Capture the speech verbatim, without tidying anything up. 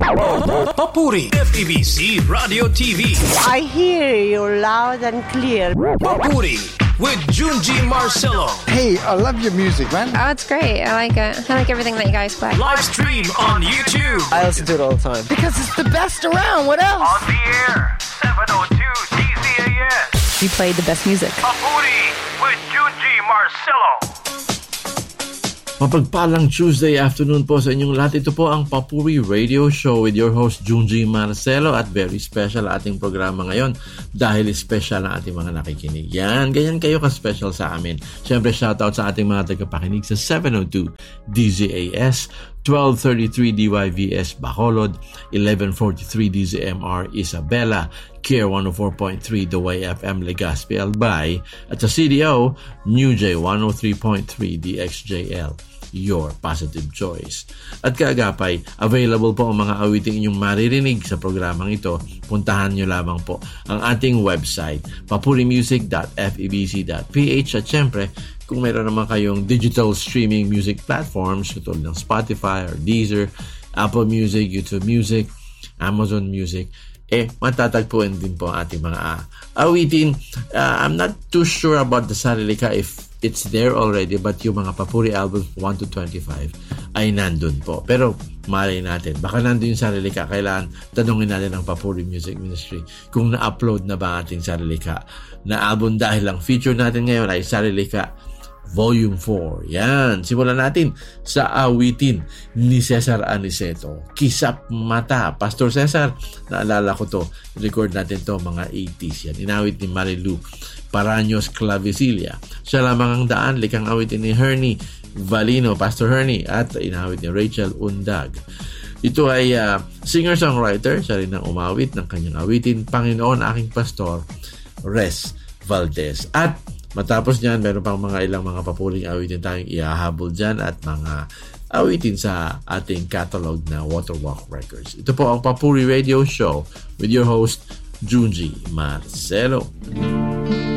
Papuri F E B C Radio T V. I hear you loud and clear. Papuri with Junji Marcelo. Hey, I love your music, man. Oh, it's great. I like it. I like everything that you guys play. Live stream on YouTube. I listen to it all the time. Because it's the best around. What else? On the air, seven oh two D Z A S. You played the best music. Papuri with Junji Marcelo. Mapagpalang Tuesday afternoon po sa inyong lahat. Ito po ang Papuri Radio Show with your host Junji Marcelo at very special ating programa ngayon dahil special ang ating mga nakikinig. Yan, ganyan kayo ka-special sa amin. Siyempre shoutout sa ating mga tagapakinig sa seven oh two D Z A S, twelve thirty-three D Y V S Bacolod, eleven forty-three D Z M R Isabela, Care one oh four point three The Way F M Legazpi Albay, at sa C D O, New J one oh three point three D X J L, your positive choice. At kaagapay, available po ang mga awiting inyong maririnig sa programang ito. Puntahan nyo lamang po ang ating website, papurimusic dot f e b c dot p h, at syempre, kung mayroon naman kayong digital streaming music platforms tulad ng Spotify or Deezer, Apple Music, YouTube Music, Amazon Music, eh, matatagpuan din po ang ating mga uh, awitin. Uh, I'm not too sure about the Sarilika if it's there already, but yung mga Papuri albums one to twenty-five ay nandun po. Pero malay natin, baka nandun yung Sarilika. Kailangan tanungin natin ang Papuri Music Ministry kung na-upload na ba ating Sarilika na album, dahil ang feature natin ngayon ay Sarilika Volume four. Yan. Simulan natin sa awitin ni Cesar Aniceto, Kisap Mata. Pastor Cesar, naalala ko to. Record natin to mga eighties yan. Inawit ni Marilu Paraños Clavicilia. Siya lamang ang daan. Likang awitin ni Hernie Valino, Pastor Hernie. At inawit ni Rachel Undag. Ito ay uh, singer-songwriter. Siya rin ang umawit ng kanyang awitin, Panginoon Aking Pastor, Res Valdez. At matapos niyan, meron pang mga ilang mga papuling awitin tayong ihahabol dyan at mga awitin sa ating catalog na Waterwalk Records. Ito po ang Papuri Radio Show with your host, Junji Marcelo.